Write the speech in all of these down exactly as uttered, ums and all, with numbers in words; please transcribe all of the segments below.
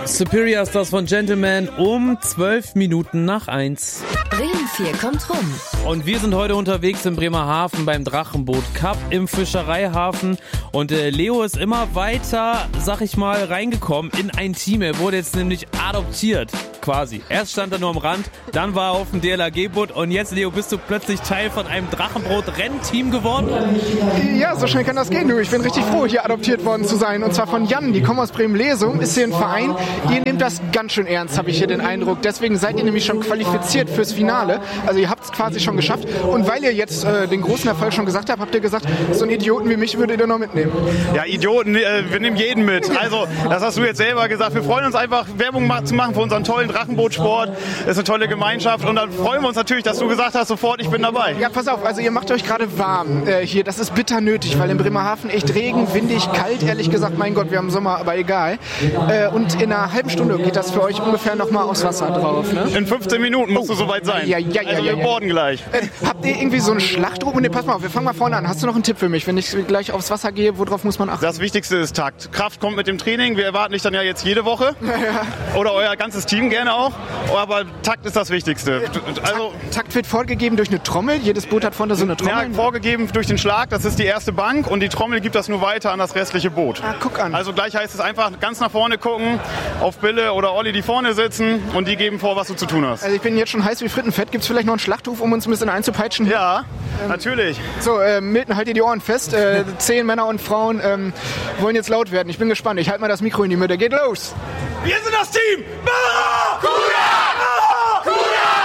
Superior Stars von Gentleman um zwölf Minuten nach eins. Bremen vier kommt rum. Und wir sind heute unterwegs in Bremerhaven beim Drachenboot Cup im Fischereihafen. Und äh, Leo ist immer weiter, sag ich mal, reingekommen in ein Team. Er wurde jetzt nämlich adoptiert, quasi. Erst stand er nur am Rand, dann war er auf dem D L R G-Boot und jetzt, Leo, bist du plötzlich Teil von einem Drachenboot-Rennteam geworden? Ja, so schnell kann das gehen, du. Ich bin richtig froh, hier adoptiert worden zu sein. Und zwar von Jan, die kommen aus Bremen-Lesum, ist hier ein Verein. Ihr nehmt das ganz schön ernst, habe ich hier den Eindruck. Deswegen seid ihr nämlich schon qualifiziert fürs Finale. Also ihr habt es quasi schon geschafft. Und weil ihr jetzt äh, den großen Erfolg schon gesagt habt, habt ihr gesagt, so einen Idioten wie mich würdet ihr noch mitnehmen. Ja, Idioten, äh, wir nehmen jeden mit. Also, das hast du jetzt selber gesagt. Wir freuen uns einfach, Werbung zu machen für unseren tollen Drachenbootsport. Das ist eine tolle Gemeinschaft. Und dann freuen wir uns natürlich, dass du gesagt hast, sofort, ich bin dabei. Ja, pass auf, also ihr macht euch gerade warm äh, hier. Das ist bitter nötig, weil in Bremerhaven echt Regen, windig, kalt, ehrlich gesagt. Mein Gott, wir haben Sommer, aber egal. Äh, und in einer halben Stunde geht das für euch ungefähr nochmal aufs Wasser drauf, ne? In fünfzehn Minuten musst oh. du soweit sein. Ja, ja, ja. Also wir ja, ja. boarden gleich. Äh, habt ihr irgendwie so einen Schlagdruck? Ne, pass mal auf, wir fangen mal vorne an. Hast du noch einen Tipp für mich, wenn ich gleich aufs Wasser gehe? Worauf muss man achten? Das Wichtigste ist Takt. Kraft kommt mit dem Training. Wir erwarten dich dann ja jetzt jede Woche. Ja. Oder euer ganzes Team gerne auch. Aber Takt ist das Wichtigste. Also Takt, Takt wird vorgegeben durch eine Trommel. Jedes Boot hat vorne so eine Trommel. Ja, vorgegeben durch den Schlag. Das ist die erste Bank. Und die Trommel gibt das nur weiter an das restliche Boot. Ah, guck an. Also gleich heißt es einfach ganz nach vorne gucken, auf Bille oder Olli, die vorne sitzen. Und die geben vor, was du zu tun hast. Also ich bin jetzt schon heiß wie Frittenfett. Gibt es vielleicht noch einen Schlachtruf, um uns ein bisschen einzupeitschen? Ja, ähm, natürlich. So, äh, Milton, halt dir die Ohren fest. Äh, zehn Männer und Frauen ähm, wollen jetzt laut werden. Ich bin gespannt. Ich halte mal das Mikro in die Mitte. Geht los! Wir sind das Team! Barracuda! Barracuda!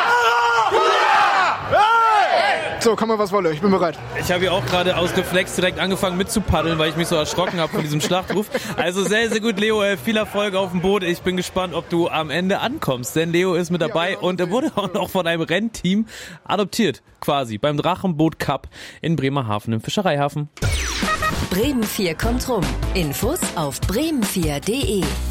Barracuda! Hey! So, komm mal, was wolle. Ich bin bereit. Ich habe hier auch gerade aus Reflex direkt angefangen mitzupaddeln, weil ich mich so erschrocken habe von diesem Schlachtruf. Also sehr, sehr gut, Leo. Viel Erfolg auf dem Boot. Ich bin gespannt, ob du am Ende ankommst. Denn Leo ist mit dabei ja, und er wurde auch noch von einem Rennteam adoptiert, quasi, beim Drachenboot Cup in Bremerhaven im Fischereihafen. Bremen vier kommt rum. Infos auf bremen vier punkt de.